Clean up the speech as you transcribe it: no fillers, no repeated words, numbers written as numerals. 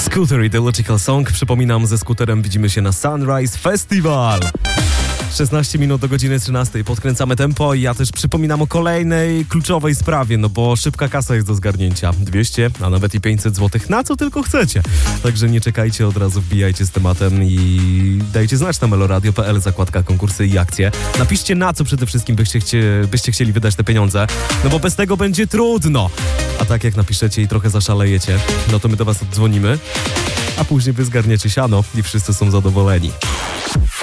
Scooter i The Logical Song. Przypominam, ze Scooterem widzimy się na Sunrise Festival. 16 minut do godziny 13. Podkręcamy tempo i ja też przypominam o kolejnej kluczowej sprawie, no bo szybka kasa jest do zgarnięcia. 200, a nawet i 500 zł, na co tylko chcecie. Także nie czekajcie, od razu wbijajcie z tematem i dajcie znać na meloradio.pl, zakładka konkursy i akcje. Napiszcie, na co przede wszystkim byście chcieli wydać te pieniądze, no bo bez tego będzie trudno. A tak jak napiszecie i trochę zaszalejecie, no to my do was oddzwonimy, a później wy zgarniecie siano i wszyscy są zadowoleni.